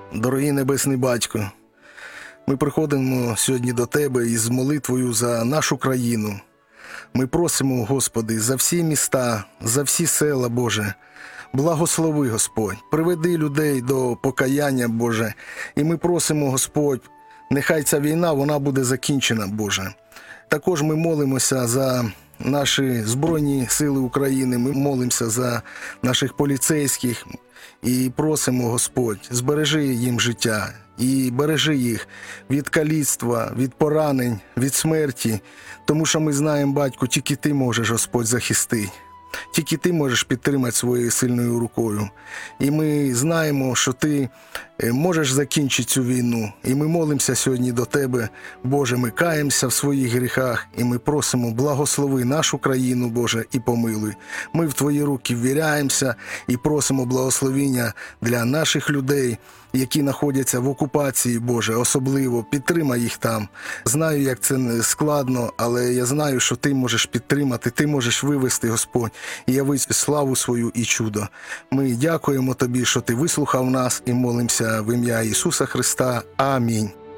Дорогий Небесний Батько, ми приходимо сьогодні до Тебе із молитвою за нашу країну. Ми просимо, Господи, за всі міста, за всі села, Боже. Благослови, Господь, приведи людей до покаяння, Боже. І ми просимо, Господь, нехай ця війна, вона буде закінчена, Боже. Також ми молимося за наші Збройні Сили України, ми молимося за наших поліцейських і просимо, Господь, збережи їм життя і бережи їх від каліцтва, від поранень, від смерті, тому що ми знаємо, Батько, тільки Ти можеш, Господь, захистити. Тільки Ти можеш підтримати своєю сильною рукою. І ми знаємо, що Ти можеш закінчити цю війну. І ми молимося сьогодні до Тебе, Боже, ми каємося в своїх гріхах, і ми просимо, благослови нашу країну, Боже, і помилуй. Ми в Твої руки ввіряємося і просимо благословіння для наших людей, які знаходяться в окупації, Боже, особливо підтримай їх там. Знаю, як це складно, але я знаю, що Ти можеш підтримати, Ти можеш вивести, Господь, і явити славу свою і чудо. Ми дякуємо Тобі, що Ти вислухав нас і молимося в ім'я Ісуса Христа. Амінь.